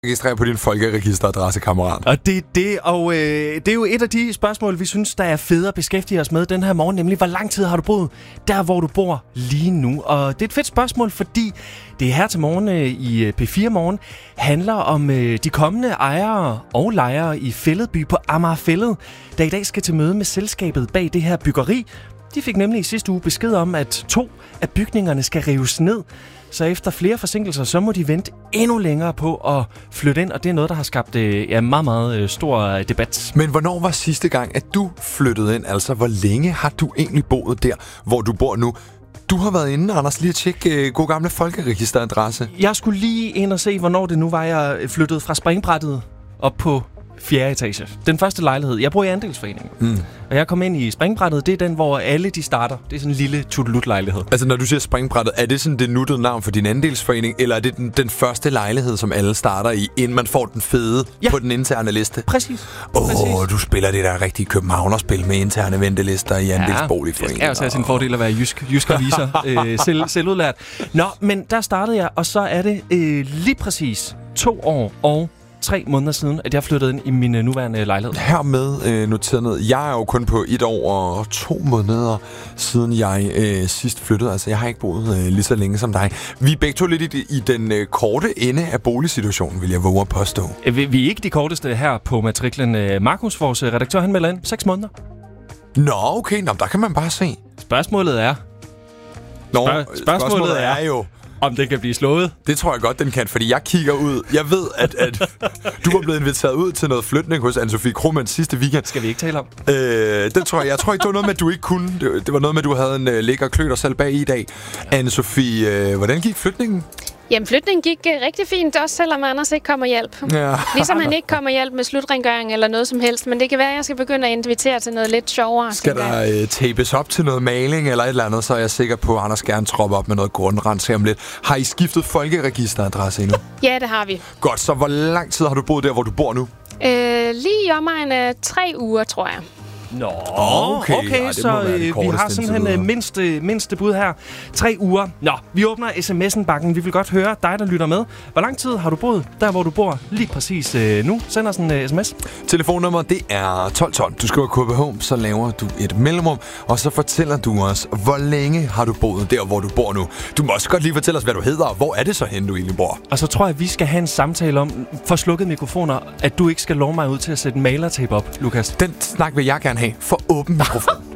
Registrer på din folkeregisteradresse, kammerat. Og det er jo et af de spørgsmål, vi synes, der er fede at beskæftige os med den her morgen, nemlig hvor lang tid har du boet der, hvor du bor lige nu? Og det er et fedt spørgsmål, fordi det her til morgen i P4 Morgen handler om de kommende ejere og lejere i Fælledby på Amager Fælled, der i dag skal til møde med selskabet bag det her byggeri. De fik nemlig i sidste uge besked om, at 2 af bygningerne skal rives ned. Så efter flere forsinkelser, så må de vente endnu længere på at flytte ind, og det er noget, der har skabt meget, meget stor debat. Men hvornår var sidste gang, at du flyttede ind? Altså, hvor længe har du egentlig boet der, hvor du bor nu? Du har været inde, Anders, lige at tjekke god gamle folkeregisteradresse. Jeg skulle lige ind og se, hvornår det nu var, jeg flyttede fra springbrættet op på 4. etage. Den første lejlighed. Jeg bor i andelsforeningen. Og jeg kom ind i springbrættet. Det er den, hvor alle de starter. Det er sådan en lille tuttelut-lejlighed. Altså, når du siger springbrættet, er det sådan det nuttede navn for din andelsforening, eller er det den første lejlighed, som alle starter i, inden man får den fede på den interne liste? Præcis. Du spiller det der rigtige københavnerspil med interne ventelister i andelsboligforeningen. Det skal også have sin fordel at være jysk revisor. Selvudlært. Nå, men der startede jeg, og så er det lige præcis 2 år og 3 måneder siden, at jeg flyttede ind i min nuværende lejlighed. Hermed noteret ned. Jeg er jo kun på 1 år og 2 måneder siden jeg sidst flyttede. Altså, jeg har ikke boet lige så længe som dig. Vi er begge to lidt i den korte ende af boligsituationen, vil jeg våge at påstå. Vi er ikke de korteste her på matriklen. Markus, vores redaktør, han melder ind 6 måneder. Nå, okay. Nå, der kan man bare se. Spørgsmålet er... Spørgsmålet er jo... om det kan blive slået. Det tror jeg godt, den kan, fordi jeg kigger ud. Jeg ved, at du var blevet inviteret ud til noget flytning hos Anne-Sophie Krohmann sidste weekend. Skal vi ikke tale om? Det tror jeg. Jeg tror ikke, det var noget med, at du ikke kunne. Det var noget med, at du havde en lækker klø dig selv bag i dag. Anne-Sophie, hvordan gik flytningen? Jamen, flytningen gik rigtig fint, også selvom Anders ikke kommer hjælp. Ja. Ligesom han ikke kommer hjælp med slutrengøring eller noget som helst. Men det kan være, at jeg skal begynde at invitere til noget lidt sjovere. Skal der tapes op til noget maling eller et eller andet, så er jeg sikker på, at Anders gerne tropper op med noget grundrens her om lidt. Har I skiftet folkeregisteradresse endnu? Ja, det har vi. Godt, så hvor lang tid har du boet der, hvor du bor nu? Lige i omegn af 3 uger, tror jeg. Nå, okay, ja, så vi har simpelthen mindste bud her. 3 uger. Nå, vi åbner sms'en-bakken. Vi vil godt høre dig, der lytter med. Hvor lang tid har du boet der, hvor du bor lige præcis nu? Send os en sms. Telefonnummer, det er 1212. Du skriver KBH, så laver du et mellemrum, og så fortæller du os, hvor længe har du boet der, hvor du bor nu. Du må også godt lige fortælle os, hvad du hedder, og hvor er det så hen, du egentlig bor. Og så tror jeg, vi skal have en samtale om, for slukkede mikrofoner, at du ikke skal love mig ud til at sætte malertape op, Lukas. Den snak vil jeg gerne have for åben mikrofon.